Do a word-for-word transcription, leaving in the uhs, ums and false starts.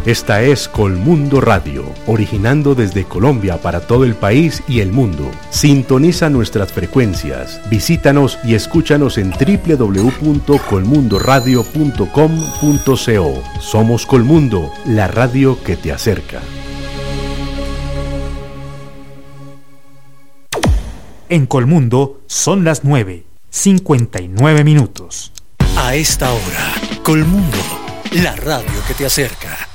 Esta es Colmundo Radio, originando desde Colombia para todo el país y el mundo. Sintoniza nuestras frecuencias, visítanos y escúchanos en doble u doble u doble u punto colmundo radio punto com punto co. Somos Colmundo, la radio que te acerca. En Colmundo son las nueve, cincuenta y nueve minutos. A esta hora, Colmundo, la radio que te acerca.